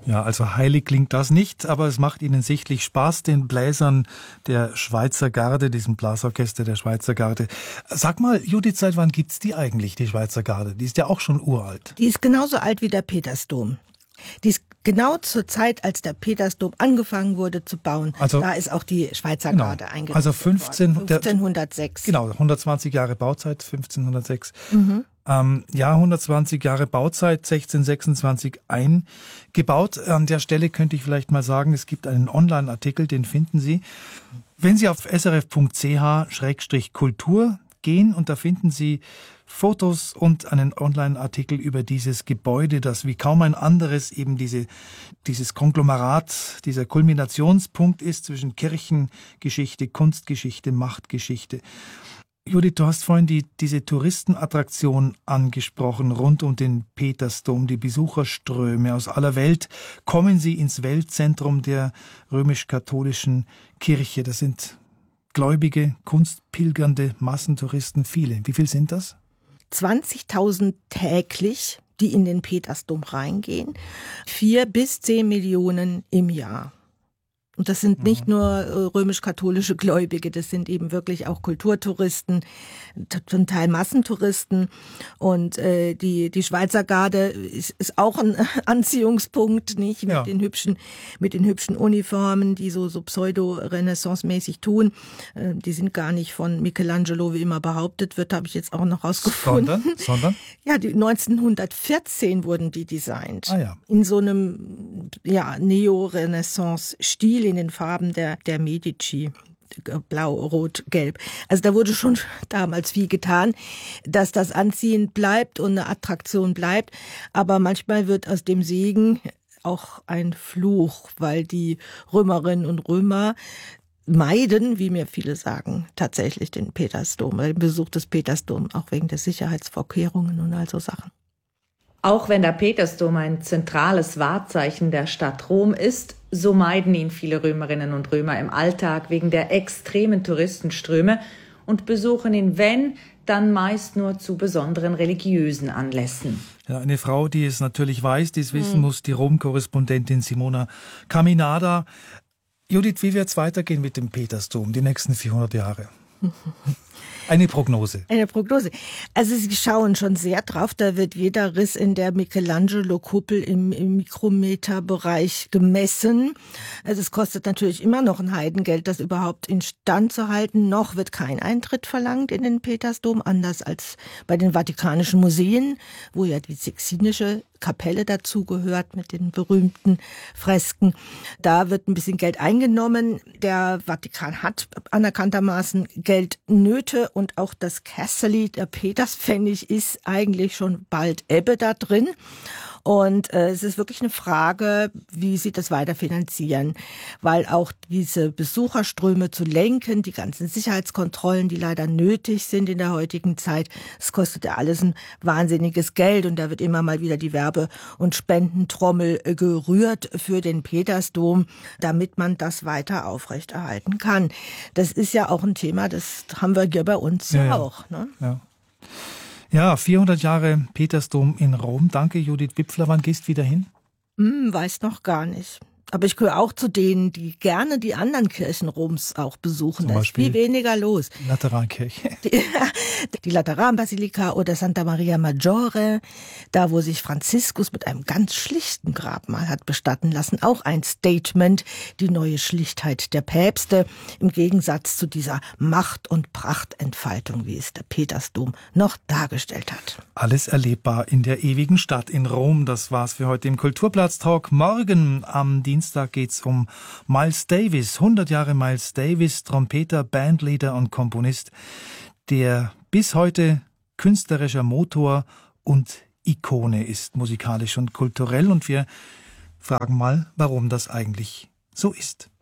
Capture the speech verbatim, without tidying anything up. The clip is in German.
Ja, also heilig klingt das nicht, aber es macht Ihnen sichtlich Spaß, den Bläsern der Schweizer Garde, diesem Blasorchester der Schweizer Garde. Sag mal, Judith, seit wann gibt's die eigentlich, die Schweizer Garde? Die ist ja auch schon uralt. Die ist genauso alt wie der Petersdom. Die ist genau zur Zeit, als der Petersdom angefangen wurde zu bauen. Also, da ist auch die Schweizer genau, Garde eingerichtet also fünfzehn, worden. fünfzehnhundertsechs. Der, genau, hundertzwanzig Jahre Bauzeit, fünfzehnhundertsechs. Mhm. Ähm, ja, hundertzwanzig Jahre Bauzeit, sechzehnhundertsechsundzwanzig eingebaut. An der Stelle könnte ich vielleicht mal sagen, es gibt einen Online-Artikel, den finden Sie. Wenn Sie auf s r f punkt c h Schrägstrich Kultur gehen und da finden Sie Fotos und einen Online-Artikel über dieses Gebäude, das wie kaum ein anderes eben diese, dieses Konglomerat, dieser Kulminationspunkt ist zwischen Kirchengeschichte, Kunstgeschichte, Machtgeschichte. Judith, du hast vorhin die, diese Touristenattraktion angesprochen, rund um den Petersdom, die Besucherströme aus aller Welt. Kommen sie ins Weltzentrum der römisch-katholischen Kirche. Das sind gläubige, kunstpilgernde Massentouristen, viele. Wie viel sind das? zwanzigtausend täglich, die in den Petersdom reingehen. Vier bis zehn Millionen im Jahr. Und das sind nicht nur römisch-katholische Gläubige, das sind eben wirklich auch Kulturtouristen, zum Teil Massentouristen. Und äh, die die Schweizer Garde ist, ist auch ein Anziehungspunkt, nicht mit ja. den hübschen mit den hübschen Uniformen, die so so pseudo-renaissance-mäßig tun. Äh, die sind gar nicht von Michelangelo, wie immer behauptet wird, habe ich jetzt auch noch rausgefunden. Sondern? Sondern? Ja, die neunzehnhundertvierzehn wurden die designt. Ah, ja. In so einem ja Neo-Renaissance-Stil in den Farben der, der Medici. Blau, Rot, Gelb. Also da wurde schon damals viel getan, dass das anziehend bleibt und eine Attraktion bleibt. Aber manchmal wird aus dem Segen auch ein Fluch, weil die Römerinnen und Römer meiden, wie mir viele sagen, tatsächlich den Petersdom, den Besuch des Petersdoms, auch wegen der Sicherheitsvorkehrungen und all so Sachen. Auch wenn der Petersdom ein zentrales Wahrzeichen der Stadt Rom ist, so meiden ihn viele Römerinnen und Römer im Alltag wegen der extremen Touristenströme und besuchen ihn, wenn, dann meist nur zu besonderen religiösen Anlässen. Ja, eine Frau, die es natürlich weiß, die es wissen muss, die Rom-Korrespondentin Simona Caminada. Judith, wie wird es weitergehen mit dem Petersdom die nächsten vierhundert Jahre? Eine Prognose. Eine Prognose. Also Sie schauen schon sehr drauf, da wird jeder Riss in der Michelangelo-Kuppel im, im Mikrometerbereich gemessen. Also es kostet natürlich immer noch ein Heidengeld, das überhaupt instand zu halten. Noch wird kein Eintritt verlangt in den Petersdom, anders als bei den Vatikanischen Museen, wo ja die Sixtinische Kapelle dazugehört mit den berühmten Fresken. Da wird ein bisschen Geld eingenommen. Der Vatikan hat anerkanntermaßen Geldnöte und auch das Kässeli, der Peterspfennig, ist eigentlich schon bald Ebbe da drin. Und äh, es ist wirklich eine Frage, wie sie das weiter finanzieren, weil auch diese Besucherströme zu lenken, die ganzen Sicherheitskontrollen, die leider nötig sind in der heutigen Zeit, es kostet ja alles ein wahnsinniges Geld und da wird immer mal wieder die Werbe- und Spendentrommel gerührt für den Petersdom, damit man das weiter aufrechterhalten kann. Das ist ja auch ein Thema, das haben wir hier bei uns ja, ja auch. Ne? Ja. Ja, vierhundert Jahre Petersdom in Rom. Danke, Judith Wipfler. Wann gehst du wieder hin? Hm, weiß noch gar nicht. Aber ich gehöre auch zu denen, die gerne die anderen Kirchen Roms auch besuchen. Zum da Beispiel ist viel weniger los. Die Laterankirche. Die, die Lateranbasilika oder Santa Maria Maggiore, da wo sich Franziskus mit einem ganz schlichten Grabmal hat bestatten lassen. Auch ein Statement, die neue Schlichtheit der Päpste, im Gegensatz zu dieser Macht- und Prachtentfaltung, wie es der Petersdom noch dargestellt hat. Alles erlebbar in der ewigen Stadt in Rom. Das war's für heute im Kulturplatz-Talk. Morgen am Dienstag geht's um Miles Davis. hundert Jahre Miles Davis, Trompeter, Bandleader und Komponist, der bis heute künstlerischer Motor und Ikone ist, musikalisch und kulturell. Und wir fragen mal, warum das eigentlich so ist.